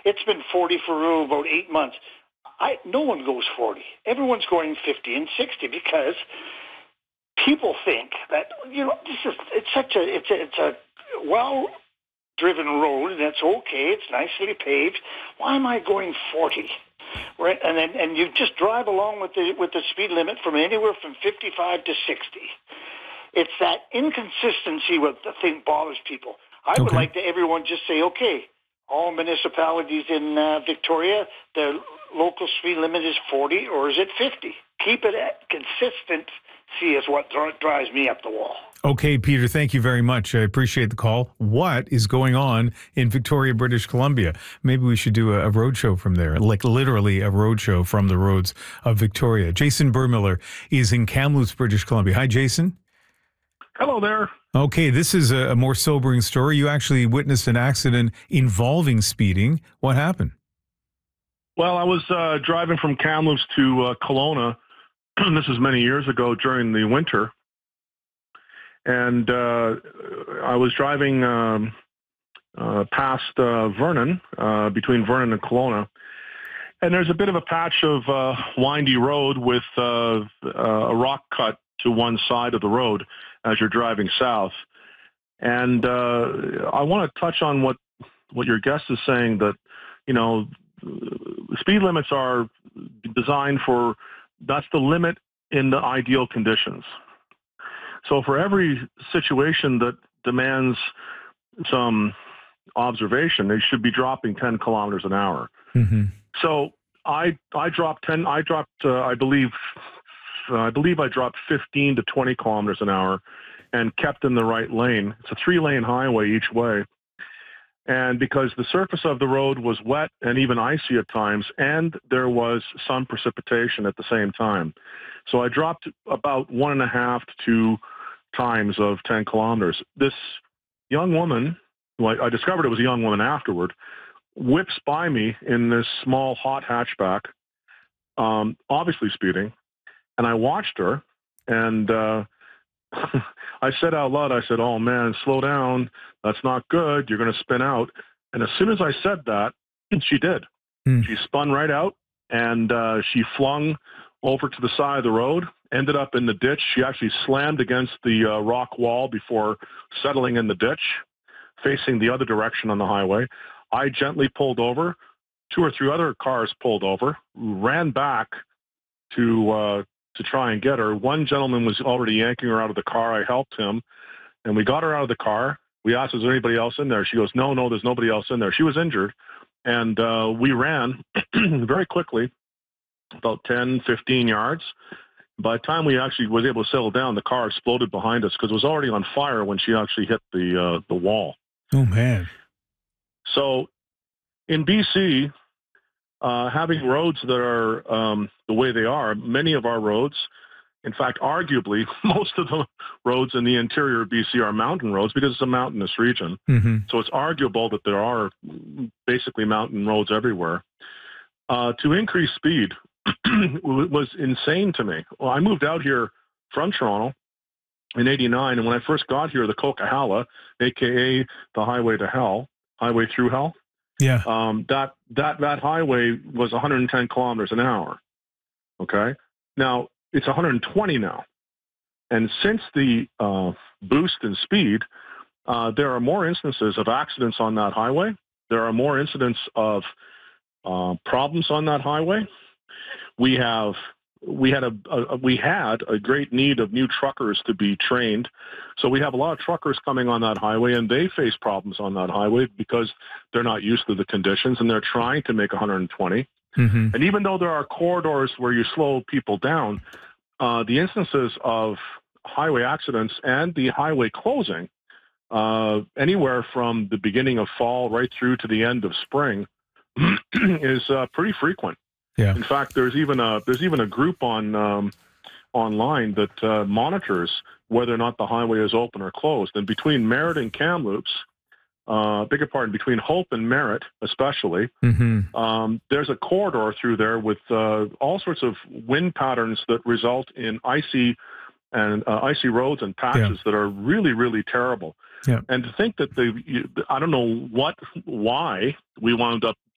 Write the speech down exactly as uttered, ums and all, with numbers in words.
it's been forty for oh, about eight months. I no one goes forty. Everyone's going fifty and sixty because people think that, you know, this is it's such a it's a it's a well driven road and it's okay. It's nicely paved. Why am I going forty? Right, and then and you just drive along with the with the speed limit from anywhere from fifty-five to sixty. It's that inconsistency what I think bothers people. I Okay. would like to everyone just say, okay, all municipalities in uh, Victoria, their local speed limit is forty or is it fifty? Keep it at consistency is what dri- drives me up the wall. Okay, Peter, thank you very much. I appreciate the call. What is going on in Victoria, British Columbia? Maybe we should do a, a road show from there, like literally a road show from the roads of Victoria. Jason Burmiller is in Kamloops, British Columbia. Hi, Jason. Hello there. Okay, this is a, a more sobering story. You actually witnessed an accident involving speeding. What happened? Well, I was uh, driving from Kamloops to uh, Kelowna. This is many years ago during the winter. And uh, I was driving um, uh, past uh, Vernon, uh, between Vernon and Kelowna. And there's a bit of a patch of uh, windy road with uh, a rock cut to one side of the road as you're driving south. And uh, I want to touch on what, what your guest is saying, that, you know, speed limits are designed for, that's the limit in the ideal conditions. So for every situation that demands some observation, they should be dropping ten kilometers an hour. Mm-hmm. So I I dropped ten. I dropped uh, I believe uh, I believe I dropped fifteen to twenty kilometers an hour, and kept in the right lane. It's a three-lane highway each way, and because the surface of the road was wet and even icy at times, and there was some precipitation at the same time, so I dropped about one and a half to two times of ten kilometers. This young woman, who I, I discovered it was a young woman afterward, whips by me in this small hot hatchback, um, obviously speeding, and I watched her, and uh, I said out loud, I said, "Oh man, slow down, that's not good, you're going to spin out." And as soon as I said that, she did. Mm. She spun right out, and uh, she flung over to the side of the road, ended up in the ditch. She actually slammed against the uh, rock wall before settling in the ditch, facing the other direction on the highway. I gently pulled over. Two or three other cars pulled over, ran back to uh, to try and get her. One gentleman was already yanking her out of the car. I helped him, and we got her out of the car. We asked, "Is there anybody else in there?" She goes, "No, no, there's nobody else in there." She was injured, and uh, we ran very quickly, about ten, fifteen yards. By the time we actually was able to settle down, the car exploded behind us because it was already on fire when she actually hit the uh, the wall. Oh, man. So in B C, uh, having roads that are um, the way they are, many of our roads, in fact, arguably, most of the roads in the interior of B C are mountain roads because it's a mountainous region. Mm-hmm. So it's arguable that there are basically mountain roads everywhere. Uh, to increase speed was insane to me. Well, I moved out here from Toronto in eighty-nine, and when I first got here, the Coquihalla, a k a the highway to hell, highway through hell, Yeah. um, that, that, that highway was one hundred ten kilometers an hour, okay? Now, it's one hundred twenty now. And since the uh, boost in speed, uh, there are more instances of accidents on that highway. There are more incidents of uh, problems on that highway. We have we had a, a we had a great need of new truckers to be trained, so we have a lot of truckers coming on that highway, and they face problems on that highway because they're not used to the conditions, and they're trying to make one hundred twenty. Mm-hmm. And even though there are corridors where you slow people down, uh, the instances of highway accidents and the highway closing, uh, anywhere from the beginning of fall right through to the end of spring, is uh, pretty frequent. Yeah. In fact, there's even a there's even a group on um, online that uh, monitors whether or not the highway is open or closed. And between Merritt and Kamloops, uh, beg your pardon, between Hope and Merritt, especially, Mm-hmm. um, there's a corridor through there with uh, all sorts of wind patterns that result in icy and uh, icy roads and patches Yeah. that are really, really terrible. Yeah. And to think that they, I don't know what, why we wound up